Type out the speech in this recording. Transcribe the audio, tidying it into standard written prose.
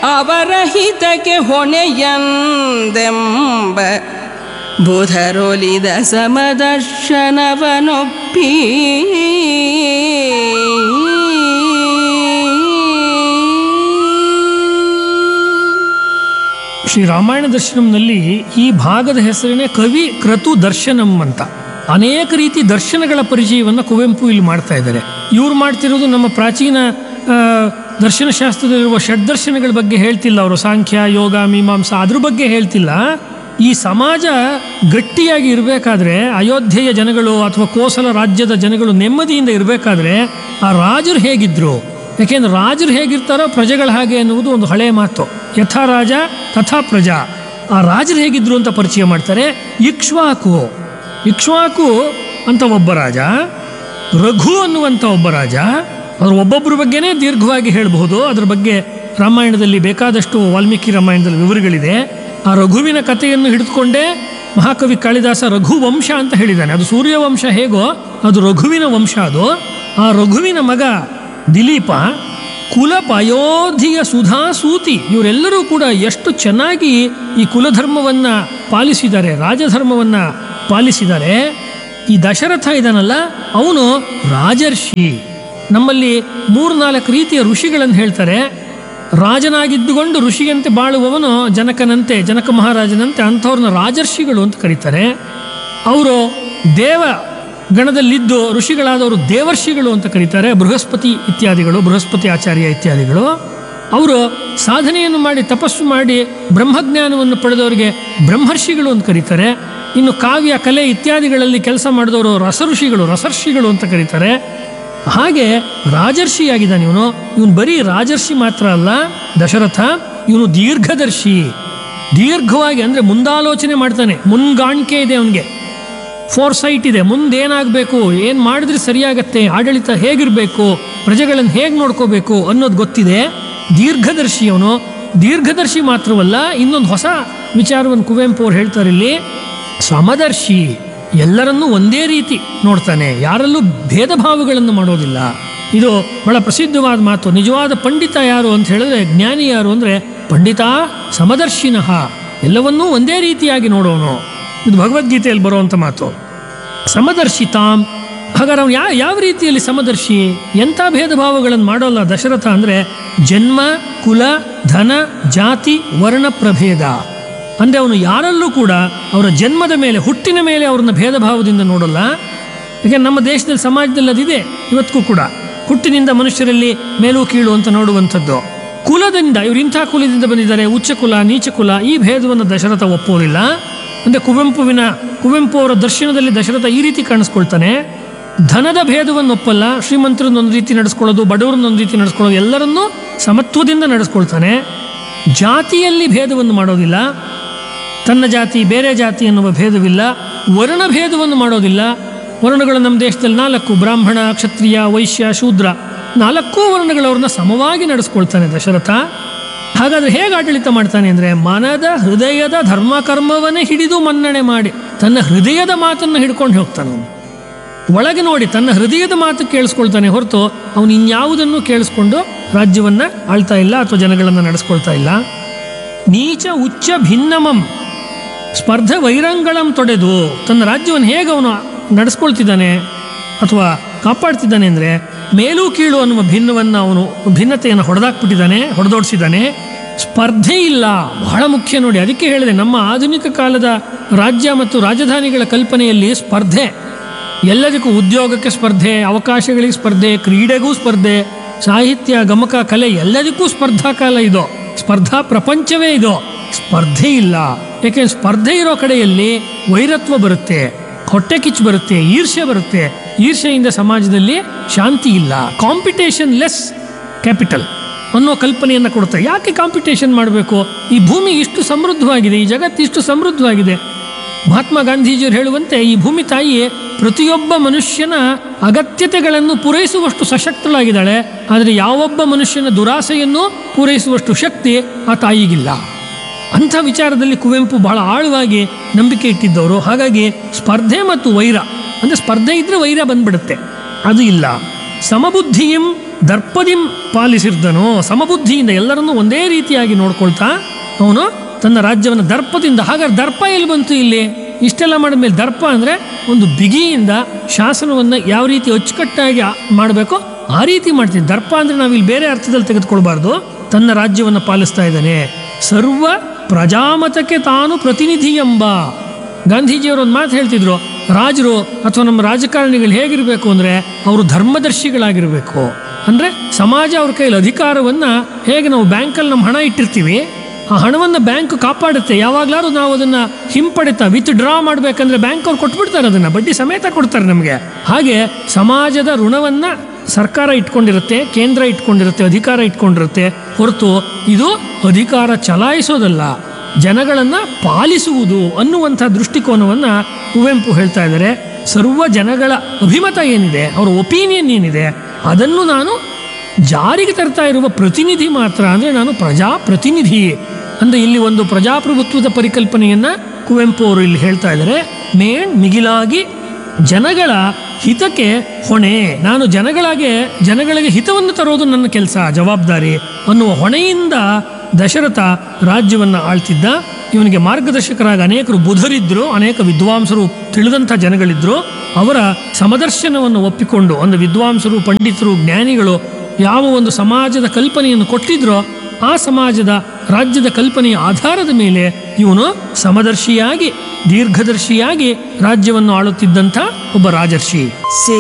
ಅವರಹಿತಕ್ಕೆ ಹೊಣೆಯಂದೆಂಬ ಬುಧರೊಲಿದ ಸಮದರ್ಶನವನೊಪ್ಪಿ ಶ್ರೀ ರಾಮಾಯಣ ದರ್ಶನಂನಲ್ಲಿ ಈ ಭಾಗದ ಹೆಸರಿನೇ ಕವಿ ಕ್ರತು ದರ್ಶನಂ ಅಂತ. ಅನೇಕ ರೀತಿ ದರ್ಶನಗಳ ಪರಿಚಯವನ್ನು ಕುವೆಂಪು ಇಲ್ಲಿ ಮಾಡ್ತಾ ಇದ್ದಾರೆ. ಇವ್ರು ಮಾಡ್ತಿರೋದು ನಮ್ಮ ಪ್ರಾಚೀನ ದರ್ಶನಶಾಸ್ತ್ರದಲ್ಲಿರುವ ಷಡ್ದರ್ಶನಗಳ ಬಗ್ಗೆ ಹೇಳ್ತಿಲ್ಲ ಅವರು. ಸಾಂಖ್ಯ, ಯೋಗ, ಮೀಮಾಂಸಾ ಅದ್ರ ಬಗ್ಗೆ ಹೇಳ್ತಿಲ್ಲ. ಈ ಸಮಾಜ ಗಟ್ಟಿಯಾಗಿ ಇರಬೇಕಾದ್ರೆ, ಅಯೋಧ್ಯೆಯ ಜನಗಳು ಅಥವಾ ಕೋಸಲ ರಾಜ್ಯದ ಜನಗಳು ನೆಮ್ಮದಿಯಿಂದ ಇರಬೇಕಾದ್ರೆ ಆ ರಾಜರು ಹೇಗಿದ್ರು, ಯಾಕೆಂದ್ರೆ ರಾಜರು ಹೇಗಿರ್ತಾರೋ ಪ್ರಜೆಗಳು ಹಾಗೆ ಎನ್ನುವುದು ಒಂದು ಹಳೆಯ ಮಾತು. ಯಥಾ ರಾಜ ತಥಾ ಪ್ರಜಾ. ಆ ರಾಜರು ಹೇಗಿದ್ರು ಅಂತ ಪರಿಚಯ ಮಾಡ್ತಾರೆ. ಇಕ್ಷ್ವಾಕು ಅಂತ ಒಬ್ಬ ರಾಜ, ರಘು ಅನ್ನುವಂಥ ಒಬ್ಬ ರಾಜ. ಅವರು ಒಬ್ಬೊಬ್ಬರ ಬಗ್ಗೆನೇ ದೀರ್ಘವಾಗಿ ಹೇಳಬಹುದು. ಅದ್ರ ಬಗ್ಗೆ ರಾಮಾಯಣದಲ್ಲಿ ಬೇಕಾದಷ್ಟು ವಾಲ್ಮೀಕಿ ರಾಮಾಯಣದಲ್ಲಿ ವಿವರಗಳಿದೆ. ಆ ರಘುವಿನ ಕಥೆಯನ್ನು ಹಿಡಿದುಕೊಂಡೇ ಮಹಾಕವಿ ಕಾಳಿದಾಸ ರಘುವಂಶ ಅಂತ ಹೇಳಿದ್ದಾನೆ. ಅದು ಸೂರ್ಯವಂಶ ಹೇಗೋ ಅದು ರಘುವಿನ ವಂಶ. ಅದು ಆ ರಘುವಿನ ಮಗ ದಿಲೀಪ, ಕುಲಪ, ಅಯೋಧ್ಯೆಯ ಸುಧಾಸೂತಿ, ಇವರೆಲ್ಲರೂ ಕೂಡ ಎಷ್ಟು ಚೆನ್ನಾಗಿ ಈ ಕುಲಧರ್ಮವನ್ನು ಪಾಲಿಸಿದ್ದಾರೆ, ರಾಜಧರ್ಮವನ್ನು ಪಾಲಿಸಿದ್ದಾರೆ. ಈ ದಶರಥ ಇದಾನಲ್ಲ, ಅವನು ರಾಜರ್ಷಿ. ನಮ್ಮಲ್ಲಿ 3-4 ರೀತಿಯ ಋಷಿಗಳನ್ನು ಹೇಳ್ತಾರೆ. ರಾಜನಾಗಿದ್ದುಕೊಂಡು ಋಷಿಯಂತೆ ಬಾಳುವವನು ಜನಕನಂತೆ, ಜನಕ ಮಹಾರಾಜನಂತೆ, ಅಂಥವ್ರನ್ನ ರಾಜರ್ಷಿಗಳು ಅಂತ ಕರೀತಾರೆ. ಅವರು ದೇವ ಗಣದಲ್ಲಿದ್ದು ಋಷಿಗಳಾದವರು ದೇವರ್ಷಿಗಳು ಅಂತ ಕರೀತಾರೆ. ಬೃಹಸ್ಪತಿ ಇತ್ಯಾದಿಗಳು, ಬೃಹಸ್ಪತಿ ಆಚಾರ್ಯ ಇತ್ಯಾದಿಗಳು. ಅವರು ಸಾಧನೆಯನ್ನು ಮಾಡಿ ತಪಸ್ಸು ಮಾಡಿ ಬ್ರಹ್ಮಜ್ಞಾನವನ್ನು ಪಡೆದವರಿಗೆ ಬ್ರಹ್ಮರ್ಷಿಗಳು ಅಂತ ಕರೀತಾರೆ. ಇನ್ನು ಕಾವ್ಯ, ಕಲೆ ಇತ್ಯಾದಿಗಳಲ್ಲಿ ಕೆಲಸ ಮಾಡಿದವರು ರಸರ್ಷಿಗಳು ಅಂತ ಕರೀತಾರೆ. ಹಾಗೆ ರಾಜರ್ಷಿಯಾಗಿದ್ದಾನೆ ಇವನು. ಇವನು ಬರೀ ರಾಜರ್ಷಿ ಮಾತ್ರ ಅಲ್ಲ ದಶರಥ, ಇವನು ದೀರ್ಘದರ್ಶಿ. ದೀರ್ಘವಾಗಿ ಅಂದರೆ ಮುಂದಾಲೋಚನೆ ಮಾಡ್ತಾನೆ, ಮುನ್ಗಾಣಿಕೆ ಇದೆ ಅವನಿಗೆ, ಫೋರ್ಸೈಟ್ ಇದೆ. ಮುಂದೇನಾಗಬೇಕು, ಏನು ಮಾಡಿದ್ರೆ ಸರಿಯಾಗತ್ತೆ, ಆಡಳಿತ ಹೇಗಿರಬೇಕು, ಪ್ರಜೆಗಳನ್ನು ಹೇಗೆ ನೋಡ್ಕೋಬೇಕು ಅನ್ನೋದು ಗೊತ್ತಿದೆ. ದೀರ್ಘದರ್ಶಿ ಅವನು. ದೀರ್ಘದರ್ಶಿ ಮಾತ್ರವಲ್ಲ, ಇನ್ನೊಂದು ಹೊಸ ವಿಚಾರವನ್ನು ಕುವೆಂಪು ಅವ್ರು ಹೇಳ್ತಾರೆ ಇಲ್ಲಿ, ಸಮದರ್ಶಿ. ಎಲ್ಲರನ್ನೂ ಒಂದೇ ರೀತಿ ನೋಡ್ತಾನೆ, ಯಾರಲ್ಲೂ ಭೇದ ಭಾವಗಳನ್ನು ಮಾಡೋದಿಲ್ಲ. ಇದು ಬಹಳ ಪ್ರಸಿದ್ಧವಾದ ಮಾತು. ನಿಜವಾದ ಪಂಡಿತ ಯಾರು ಅಂತ ಹೇಳಿದ್ರೆ, ಜ್ಞಾನಿ ಯಾರು ಅಂದರೆ ಪಂಡಿತ ಸಮದರ್ಶಿನಃ, ಎಲ್ಲವನ್ನೂ ಒಂದೇ ರೀತಿಯಾಗಿ ನೋಡೋನು. ಇದು ಭಗವದ್ಗೀತೆಯಲ್ಲಿ ಬರುವಂಥ ಮಾತು. ಸಮದರ್ಶಿತಾಂ. ಹಾಗಾದ್ರೆ ಅವನು ಯಾವ ರೀತಿಯಲ್ಲಿ ಸಮದರ್ಶಿ, ಎಂಥ ಭೇದ ಭಾವಗಳನ್ನು ಮಾಡೋಲ್ಲ ದಶರಥ ಅಂದರೆ, ಜನ್ಮ, ಕುಲ, ಧನ, ಜಾತಿ, ವರ್ಣ ಪ್ರಭೇದ ಅಂದರೆ ಅವನು ಯಾರಲ್ಲೂ ಕೂಡ ಅವರ ಜನ್ಮದ ಮೇಲೆ, ಹುಟ್ಟಿನ ಮೇಲೆ ಅವ್ರನ್ನ ಭೇದ ಭಾವದಿಂದ ನೋಡೋಲ್ಲ. ಯಾಕೆ ನಮ್ಮ ದೇಶದಲ್ಲಿ, ಸಮಾಜದಲ್ಲಿ ಅದಿದೆ ಇವತ್ತಿಗೂ ಕೂಡ. ಹುಟ್ಟಿನಿಂದ ಮನುಷ್ಯರಲ್ಲಿ ಮೇಲು ಕೀಳು ಅಂತ ನೋಡುವಂಥದ್ದು. ಕುಲದಿಂದ, ಇವರು ಇಂಥ ಕುಲದಿಂದ ಬಂದಿದ್ದಾರೆ, ಉಚ್ಚ ಕುಲ, ನೀಚ ಕುಲ, ಈ ಭೇದವನ್ನು ದಶರಥ ಒಪ್ಪೋದಿಲ್ಲ. ಅಂದರೆ ಕುವೆಂಪು ಅವರ ದರ್ಶನದಲ್ಲಿ ದಶರಥ ಈ ರೀತಿ ಕಾಣಿಸ್ಕೊಳ್ತಾನೆ. ಧನದ ಭೇದವನ್ನು ಒಪ್ಪಲ್ಲ. ಶ್ರೀಮಂತರನ್ನೊಂದು ರೀತಿ ನಡೆಸ್ಕೊಳ್ಳೋದು, ಬಡವರನ್ನೊಂದು ರೀತಿ ನಡೆಸ್ಕೊಳ್ಳೋದು, ಎಲ್ಲರನ್ನೂ ಸಮತ್ವದಿಂದ ನಡೆಸ್ಕೊಳ್ತಾನೆ. ಜಾತಿಯಲ್ಲಿ ಭೇದವನ್ನು ಮಾಡೋದಿಲ್ಲ. ತನ್ನ ಜಾತಿ ಬೇರೆ ಜಾತಿ ಎನ್ನುವ ಭೇದವಿಲ್ಲ. ವರ್ಣ ಭೇದವನ್ನು ಮಾಡೋದಿಲ್ಲ. ವರ್ಣಗಳು ನಮ್ಮ ದೇಶದಲ್ಲಿ 4: ಬ್ರಾಹ್ಮಣ, ಕ್ಷತ್ರಿಯ, ವೈಶ್ಯ, ಶೂದ್ರ. 4 ವರ್ಣಗಳವ್ರನ್ನ ಸಮವಾಗಿ ನಡೆಸ್ಕೊಳ್ತಾನೆ ದಶರಥ. ಹಾಗಾದರೆ ಹೇಗೆ ಆಡಳಿತ ಮಾಡ್ತಾನೆ ಅಂದರೆ, ಮನದ ಹೃದಯದ ಧರ್ಮಕರ್ಮವನ್ನೇ ಹಿಡಿದು ಮನ್ನಣೆ ಮಾಡಿ, ತನ್ನ ಹೃದಯದ ಮಾತನ್ನು ಹಿಡ್ಕೊಂಡು ಹೋಗ್ತಾನೆ. ಅವನು ಒಳಗೆ ನೋಡಿ ತನ್ನ ಹೃದಯದ ಮಾತು ಕೇಳಿಸ್ಕೊಳ್ತಾನೆ ಹೊರತು ಅವನು ಇನ್ಯಾವುದನ್ನು ಕೇಳಿಸ್ಕೊಂಡು ರಾಜ್ಯವನ್ನು ಆಳ್ತಾ ಇಲ್ಲ ಅಥವಾ ಜನಗಳನ್ನು ನಡೆಸ್ಕೊಳ್ತಾ ಇಲ್ಲ. ನೀಚ ಉಚ್ಚ ಭಿನ್ನಮಂ ಸ್ಪರ್ಧೆ ವೈರಂಗಳಂ ತೊಡೆದು ತನ್ನ ರಾಜ್ಯವನ್ನು ಹೇಗೆ ಅವನು ನಡೆಸ್ಕೊಳ್ತಿದ್ದಾನೆ ಅಥವಾ ಕಾಪಾಡ್ತಿದ್ದಾನೆ ಅಂದರೆ, ಮೇಲೂ ಕೀಳು ಅನ್ನುವ ಭಿನ್ನತೆಯನ್ನು ಹೊಡೆದೋಡಿಸಿದ್ದಾನೆ. ಸ್ಪರ್ಧೆ ಇಲ್ಲ, ಬಹಳ ಮುಖ್ಯ ನೋಡಿ. ಅದಕ್ಕೆ ಹೇಳಿದೆ, ನಮ್ಮ ಆಧುನಿಕ ಕಾಲದ ರಾಜ್ಯ ಮತ್ತು ರಾಜಧಾನಿಗಳ ಕಲ್ಪನೆಯಲ್ಲಿ ಸ್ಪರ್ಧೆ, ಎಲ್ಲದಕ್ಕೂ ಉದ್ಯೋಗಕ್ಕೆ ಸ್ಪರ್ಧೆ, ಅವಕಾಶಗಳಿಗೆ ಸ್ಪರ್ಧೆ, ಕ್ರೀಡೆಗೂ ಸ್ಪರ್ಧೆ, ಸಾಹಿತ್ಯ, ಗಮಕ, ಕಲೆ ಎಲ್ಲದಕ್ಕೂ ಸ್ಪರ್ಧಾ ಕಾಲ ಇದು, ಸ್ಪರ್ಧಾ ಪ್ರಪಂಚವೇ ಇದು. ಸ್ಪರ್ಧೆ ಇಲ್ಲ. ಯಾಕೆಂದ್ರೆ ಸ್ಪರ್ಧೆ ಇರೋ ಕಡೆಯಲ್ಲಿ ವೈರತ್ವ ಬರುತ್ತೆ, ಹೊಟ್ಟೆ ಕಿಚ್ಚು ಬರುತ್ತೆ, ಈರ್ಷ್ಯೆ ಬರುತ್ತೆ. ಈರ್ಷ್ಯೆಯಿಂದ ಸಮಾಜದಲ್ಲಿ ಶಾಂತಿ ಇಲ್ಲ. ಕಾಂಪಿಟೇಷನ್ ಲೆಸ್ ಕ್ಯಾಪಿಟಲ್ ಅನ್ನೋ ಕಲ್ಪನೆಯನ್ನು ಕೊಡ್ತಾರೆ. ಯಾಕೆ ಕಾಂಪಿಟೇಷನ್ ಮಾಡಬೇಕು? ಈ ಭೂಮಿ ಇಷ್ಟು ಸಮೃದ್ಧವಾಗಿದೆ, ಈ ಜಗತ್ತು ಇಷ್ಟು ಸಮೃದ್ಧವಾಗಿದೆ. ಮಹಾತ್ಮ ಗಾಂಧೀಜಿಯವರು ಹೇಳುವಂತೆ, ಈ ಭೂಮಿ ತಾಯಿ ಪ್ರತಿಯೊಬ್ಬ ಮನುಷ್ಯನ ಅಗತ್ಯತೆಗಳನ್ನು ಪೂರೈಸುವಷ್ಟು ಸಶಕ್ತಳಾಗಿದ್ದಾಳೆ. ಆದರೆ ಯಾವೊಬ್ಬ ಮನುಷ್ಯನ ದುರಾಸೆಯನ್ನು ಪೂರೈಸುವಷ್ಟು ಶಕ್ತಿ ಆ ತಾಯಿಗಿಲ್ಲ. ಅಂಥ ವಿಚಾರದಲ್ಲಿ ಕುವೆಂಪು ಬಹಳ ಆಳವಾಗಿ ನಂಬಿಕೆ ಇಟ್ಟಿದ್ದವರು. ಹಾಗಾಗಿ ಸ್ಪರ್ಧೆ ಮತ್ತು ವೈರ, ಅಂದರೆ ಸ್ಪರ್ಧೆ ಇದ್ದರೆ ವೈರ ಬಂದ್ಬಿಡುತ್ತೆ, ಅದು ಇಲ್ಲ. ಸಮಬುದ್ಧಿಯಂ ದರ್ಪದಿ ಪಾಲಿಸಿರ್ದನೋ, ಸಮಬುದ್ಧಿಯಿಂದ ಎಲ್ಲರನ್ನೂ ಒಂದೇ ರೀತಿಯಾಗಿ ನೋಡ್ಕೊಳ್ತಾ ಅವನು ತನ್ನ ರಾಜ್ಯವನ್ನು ದರ್ಪದಿಂದ. ಹಾಗಾದ್ರೆ ದರ್ಪ ಎಲ್ಲಿ ಬಂತು ಇಲ್ಲಿ? ಇಷ್ಟೆಲ್ಲ ಮಾಡಿದ್ಮೇಲೆ ದರ್ಪ ಅಂದರೆ ಒಂದು ಬಿಗಿಯಿಂದ ಶಾಸನವನ್ನು ಯಾವ ರೀತಿ ಅಚ್ಚುಕಟ್ಟಾಗಿ ಮಾಡಬೇಕೋ ಆ ರೀತಿ ಮಾಡ್ತೀನಿ. ದರ್ಪ ಅಂದರೆ ನಾವಿಲ್ಲಿ ಬೇರೆ ಅರ್ಥದಲ್ಲಿ ತೆಗೆದುಕೊಳ್ಬಾರ್ದು. ತನ್ನ ರಾಜ್ಯವನ್ನು ಪಾಲಿಸ್ತಾ ಇದ್ದಾನೆ. ಸರ್ವ ಪ್ರಜಾಮತಕ್ಕೆ ತಾನು ಪ್ರತಿನಿಧಿ ಎಂಬ ಗಾಂಧೀಜಿಯವರು ಒಂದು ಮಾತು ಹೇಳ್ತಿದ್ರು, ರಾಜರು ಅಥವಾ ನಮ್ಮ ರಾಜಕಾರಣಿಗಳು ಹೇಗಿರಬೇಕು ಅಂದರೆ ಅವರು ಧರ್ಮದರ್ಶಿಗಳಾಗಿರಬೇಕು. ಅಂದರೆ ಸಮಾಜ ಅವ್ರ ಕೈಯಲ್ಲಿ ಅಧಿಕಾರವನ್ನು, ಹೇಗೆ ನಾವು ಬ್ಯಾಂಕಲ್ಲಿ ನಮ್ಮ ಹಣ ಇಟ್ಟಿರ್ತೀವಿ, ಆ ಹಣವನ್ನು ಬ್ಯಾಂಕ್ ಕಾಪಾಡುತ್ತೆ. ಯಾವಾಗಲಾದ್ರೂ ನಾವು ಅದನ್ನು ಹಿಂಪಡಿತಾ ವಿತ್ಡ್ರಾ ಮಾಡಬೇಕಂದ್ರೆ ಬ್ಯಾಂಕ್ ಅವ್ರು ಕೊಟ್ಬಿಡ್ತಾರೆ, ಅದನ್ನು ಬಡ್ಡಿ ಸಮೇತ ಕೊಡ್ತಾರೆ ನಮಗೆ. ಹಾಗೆ ಸಮಾಜದ ಋಣವನ್ನು ಸರ್ಕಾರ ಇಟ್ಕೊಂಡಿರುತ್ತೆ, ಕೇಂದ್ರ ಇಟ್ಕೊಂಡಿರುತ್ತೆ, ಅಧಿಕಾರ ಇಟ್ಕೊಂಡಿರುತ್ತೆ. ಹೊರತು ಇದು ಅಧಿಕಾರ ಚಲಾಯಿಸೋದಲ್ಲ, ಜನಗಳನ್ನು ಪಾಲಿಸುವುದು ಅನ್ನುವಂಥ ದೃಷ್ಟಿಕೋನವನ್ನು ಕುವೆಂಪು ಹೇಳ್ತಾ ಇದ್ದಾರೆ. ಸರ್ವ ಜನಗಳ ಅಭಿಮತ ಏನಿದೆ, ಅವರ ಒಪಿನಿಯನ್ ಏನಿದೆ, ಅದನ್ನು ನಾನು ಜಾರಿಗೆ ತರ್ತಾ ಇರುವ ಪ್ರತಿನಿಧಿ ಮಾತ್ರ. ಅಂದರೆ ನಾನು ಪ್ರಜಾಪ್ರತಿನಿಧಿ. ಅಂದರೆ ಇಲ್ಲಿ ಒಂದು ಪ್ರಜಾಪ್ರಭುತ್ವದ ಪರಿಕಲ್ಪನೆಯನ್ನು ಕುವೆಂಪು ಅವರು ಇಲ್ಲಿ ಹೇಳ್ತಾ ಇದ್ದಾರೆ. ಮಿಗಿಲಾಗಿ ಜನಗಳ ಹಿತಕ್ಕೆ ಹೊಣೆ, ನಾನು ಜನಗಳಿಗೆ ಹಿತವನ್ನು ತರೋದು ನನ್ನ ಕೆಲಸ, ಜವಾಬ್ದಾರಿ ಅನ್ನುವ ಹೊಣೆಯಿಂದ ದಶರಥ ರಾಜ್ಯವನ್ನು ಆಳ್ತಿದ್ದ. ಇವನಿಗೆ ಮಾರ್ಗದರ್ಶಕರಾಗಿ ಅನೇಕರು ಬುಧರಿದ್ದರು, ಅನೇಕ ವಿದ್ವಾಂಸರು, ತಿಳಿದಂಥ ಜನಗಳಿದ್ದರು. ಅವರ ಸಮದರ್ಶನವನ್ನು ಒಪ್ಪಿಕೊಂಡು, ಒಂದು ವಿದ್ವಾಂಸರು, ಪಂಡಿತರು, ಜ್ಞಾನಿಗಳು ಯಾವ ಒಂದು ಸಮಾಜದ ಕಲ್ಪನೆಯನ್ನು ಕೊಟ್ಟಿದ್ರೋ ಆ ಸಮಾಜದ ರಾಜ್ಯದ ಕಲ್ಪನೆಯ ಆಧಾರದ ಮೇಲೆ ಇವನು ಸಮದರ್ಶಿಯಾಗಿ, ದೀರ್ಘದರ್ಶಿಯಾಗಿ ರಾಜ್ಯವನ್ನು ಆಳುತ್ತಿದ್ದಂಥ ಒಬ್ಬ ರಾಜರ್ಷಿ.